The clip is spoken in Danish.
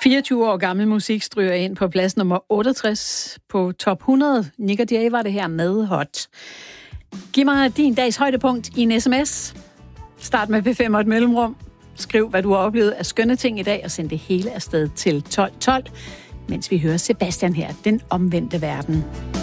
24 år gammel musik stryger ind på plads nummer 68 på top 100. Nick og Jay var det her med Hot. Giv mig din dags højdepunkt i en sms. Start med P5 og et mellemrum. Skriv, hvad du har oplevet af skønne ting i dag, og send det hele afsted til 1212, mens vi hører Sebastian her, Den omvendte verden.